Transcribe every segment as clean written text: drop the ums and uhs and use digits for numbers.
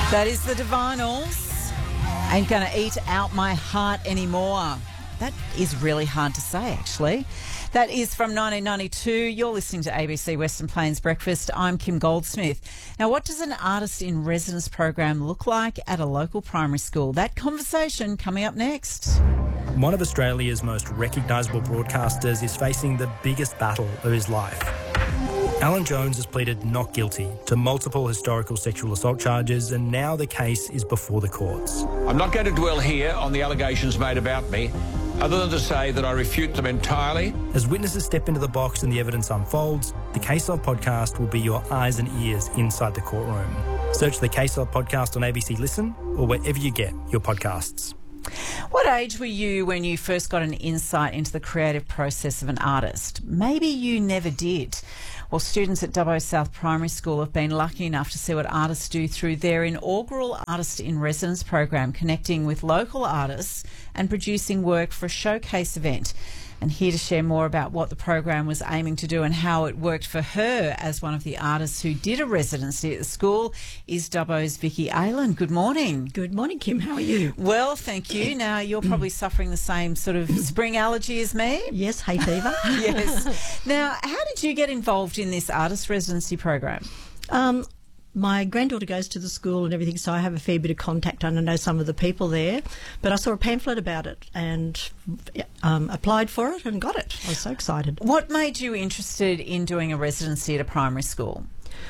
That is the Divinals. Ain't gonna eat out my heart anymore. That is really hard to say, actually. That is from 1992. You're listening to ABC Western Plains Breakfast. I'm Kim Goldsmith. Now, what does an artist in residence program look like at a local primary school? That conversation coming up next. One of Australia's most recognisable broadcasters is facing the biggest battle of his life. Alan Jones has pleaded not guilty to multiple historical sexual assault charges, and now the case is before the courts. I'm not going to dwell here on the allegations made about me, other than to say that I refute them entirely. As witnesses step into the box and the evidence unfolds, the Case Log podcast will be your eyes and ears inside the courtroom. Search the Case Log podcast on ABC Listen or wherever you get your podcasts. What age were you when you first got an insight into the creative process of an artist? Maybe you never did. Well, students at Dubbo South Primary School have been lucky enough to see what artists do through their inaugural Artist in Residence program, connecting with local artists and producing work for a showcase event. And here to share more about what the program was aiming to do and how it worked for her as one of the artists who did a residency at the school is Dubbo's Vicky Aylan. Good morning. Good morning, Kim. How are you? Well, thank you. Now, you're probably suffering the same sort of spring allergy as me. Yes, hay fever. Yes. Now, how did you get involved in this artist residency program? My granddaughter goes to the school and everything, so I have a fair bit of contact and I know some of the people there. But I saw a pamphlet about it and applied for it and got it. I was so excited. What made you interested in doing a residency at a primary school?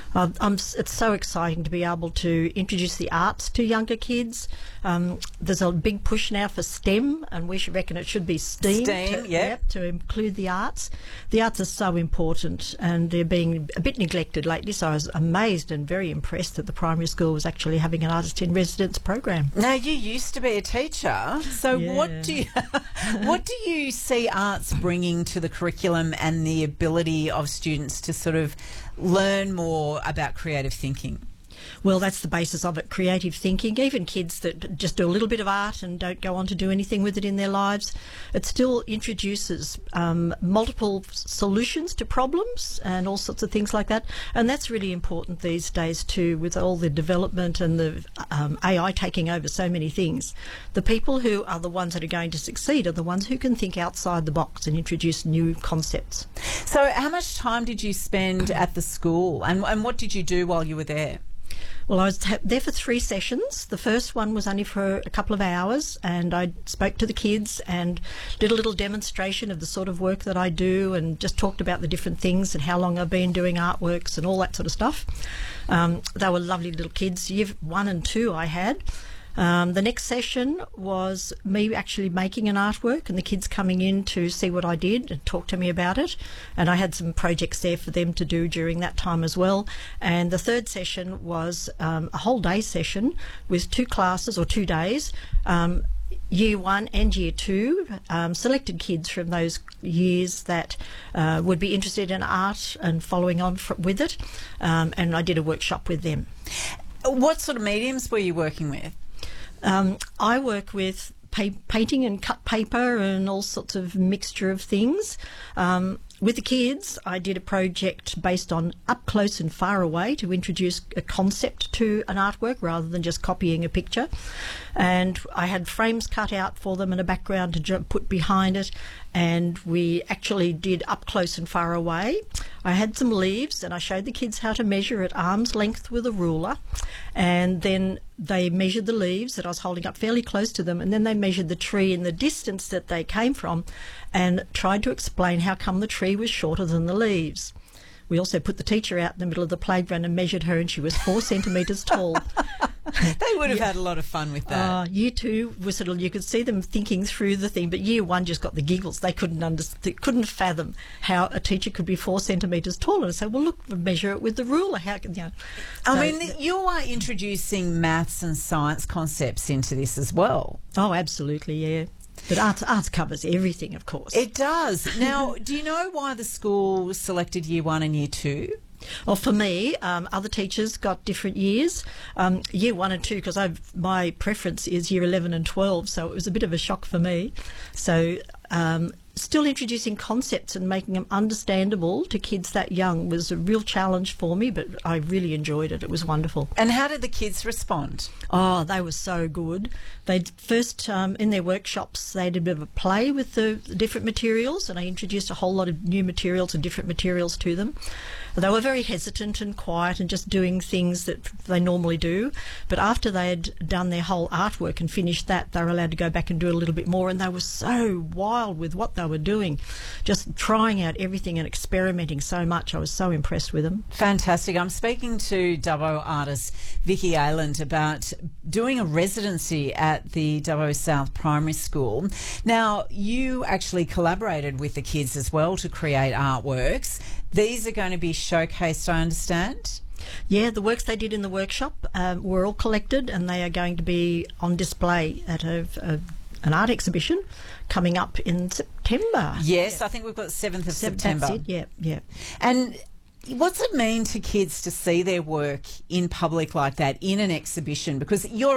It's so exciting to be able to introduce the arts to younger kids. There's a big push now for STEM, and we should reckon it should be STEAM. To include the arts. The arts are so important, and they're being a bit neglected lately, so I was amazed and very impressed that the primary school was actually having an artist in residence program. Now, you used to be a teacher, so Yeah. what do you see arts bringing to the curriculum and the ability of students to sort of learn more about creative thinking? Well, that's the basis of it, creative thinking. Even kids that just do a little bit of art and don't go on to do anything with it in their lives, it still introduces multiple solutions to problems and all sorts of things like that. And that's really important these days too, with all the development and the AI taking over so many things. The people who are the ones that are going to succeed are the ones who can think outside the box and introduce new concepts. So how much time did you spend at the school, and what did you do while you were there? Well, I was there for 3 sessions. The first one was only for a couple of hours, and I spoke to the kids and did a little demonstration of the sort of work that I do and just talked about the different things and how long I've been doing artworks and all that sort of stuff. They were lovely little kids. Year 1 and 2 I had. The next session was me actually making an artwork and the kids coming in to see what I did and talk to me about it. And I had some projects there for them to do during that time as well. And the third session was a whole day session with 2 classes or 2 days. Year 1 and Year 2, selected kids from those years that would be interested in art and following on with it. And I did a workshop with them. What sort of mediums were you working with? I work with painting and cut paper and all sorts of mixture of things. With the kids, I did a project based on up close and far away to introduce a concept to an artwork rather than just copying a picture. And I had frames cut out for them and a background to put behind it. And we actually did up close and far away. I had some leaves and I showed the kids how to measure at arm's length with a ruler. And then they measured the leaves that I was holding up fairly close to them, and then they measured the tree in the distance that they came from and tried to explain how come the tree was shorter than the leaves. We also put the teacher out in the middle of the playground and measured her, and she was 4 centimetres tall. They would have had a lot of fun with that. Year 2 was sort of, you could see them thinking through the thing, but Year 1 just got the giggles. They couldn't fathom how a teacher could be 4 centimetres tall. And I said, well, look, measure it with the ruler. How can you know? I mean, you are introducing maths and science concepts into this as well. Oh, absolutely, yeah. But arts covers everything, of course. It does. Now, do you know why the school selected Year 1 and Year 2? Well, for me, other teachers got different years. Year 1 and 2, because my preference is Year 11 and 12, so it was a bit of a shock for me. So still introducing concepts and making them understandable to kids that young was a real challenge for me, but I really enjoyed it. It was wonderful. And how did the kids respond? Oh, they were so good. They first, in their workshops, they did a bit of a play with the different materials, and I introduced a whole lot of new materials and different materials to them. They were very hesitant and quiet and just doing things that they normally do. But after they had done their whole artwork and finished that, they were allowed to go back and do a little bit more. And they were so wild with what they were doing, just trying out everything and experimenting so much. I was so impressed with them. Fantastic. I'm speaking to Dubbo artist Vicky Ayland about doing a residency at the Dubbo South Primary School. Now, you actually collaborated with the kids as well to create artworks. These are going to be showcased, I understand? Yeah, the works they did in the workshop were all collected, and they are going to be on display at an art exhibition coming up in September. Yes, yeah. I think we've got 7th of September. That's it, yeah. And what's it mean to kids to see their work in public like that, in an exhibition? Because you're